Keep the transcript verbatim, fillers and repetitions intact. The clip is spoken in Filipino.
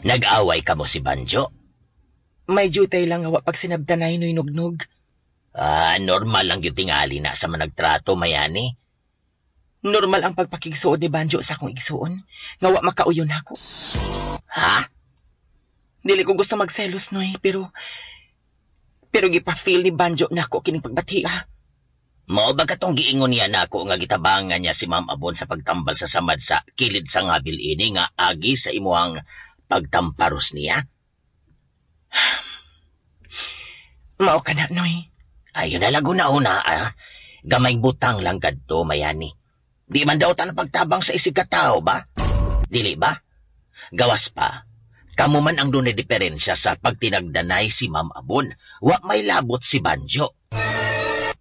Nag-away ka mo si Banjo? May jutay lang nga wa pag sinabdanay no'y nugnog. Ah, normal lang yung tingali na sa managtrato, mayani. Normal ang pagpakigsuod ni Banjo sa akong igsuon. Nga wa makauyon ako. Ha? Dili ko gusto magselos noy, pero... Pero gipa-feel ni Banjo na ako kining pagbatiha. Mao ba katong giingon niya na ako nga gitabangan niya si Ma'am Abon sa pagtambal sa samad sa kilid sa ngabil ini nga agi sa imuhang pagtamparos niya? Mao ka na, noy. Ayun na lago na una, ah. Gamay butang lang kadto, mayani. Di man daw tan pagtabang sa isig katao ba? Dili ba? Gawas pa. Kamu man ang dunay diferensya sa pagtinagdanay si Ma'am Abon. Wa may labot si Banjo.